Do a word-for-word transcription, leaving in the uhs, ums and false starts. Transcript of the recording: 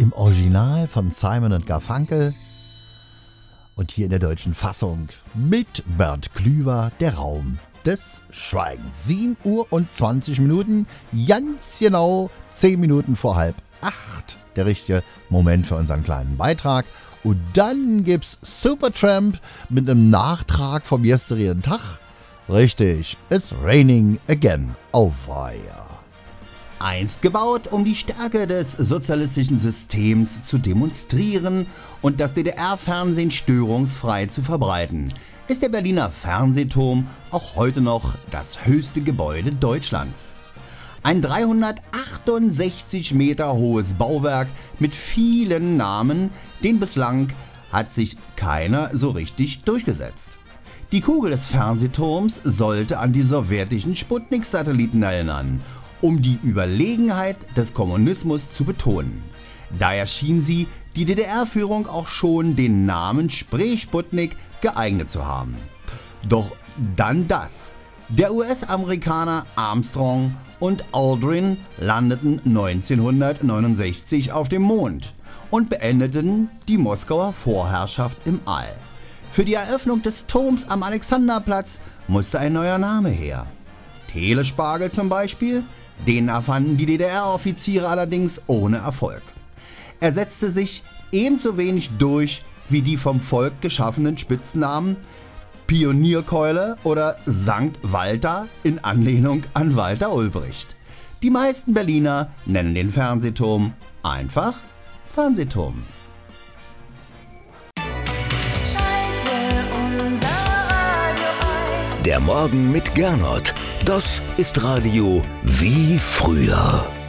im Original von Simon und Garfunkel und hier in der deutschen Fassung mit Bernd Klüver, Der Raum des Schweigens. sieben Uhr und zwanzig Minuten, ganz genau zehn Minuten vor halb acht. Der richtige Moment für unseren kleinen Beitrag. Und dann gibt's Supertramp mit einem Nachtrag vom gestrigen Tag. Richtig, it's raining again. Oh weia. Einst gebaut, um die Stärke des sozialistischen Systems zu demonstrieren und das D D R-Fernsehen störungsfrei zu verbreiten, ist der Berliner Fernsehturm auch heute noch das höchste Gebäude Deutschlands. Ein dreihundertachtundsechzig Meter hohes Bauwerk mit vielen Namen, den bislang hat sich keiner so richtig durchgesetzt. Die Kugel des Fernsehturms sollte an die sowjetischen Sputnik-Satelliten erinnern, um die Überlegenheit des Kommunismus zu betonen. Daher schien sie die D D R-Führung auch schon den Namen Spree-Sputnik geeignet zu haben. Doch dann das. Der U S-Amerikaner Armstrong und Aldrin landeten neunzehnhundertneunundsechzig auf dem Mond und beendeten die Moskauer Vorherrschaft im All. Für die Eröffnung des Turms am Alexanderplatz musste ein neuer Name her. Telespargel zum Beispiel, den erfanden die D D R-Offiziere allerdings ohne Erfolg. Er setzte sich ebenso wenig durch wie die vom Volk geschaffenen Spitznamen Pionierkeule oder Sankt Walter in Anlehnung an Walter Ulbricht. Die meisten Berliner nennen den Fernsehturm einfach Fernsehturm. Der Morgen mit Gernot, das ist Radio wie früher.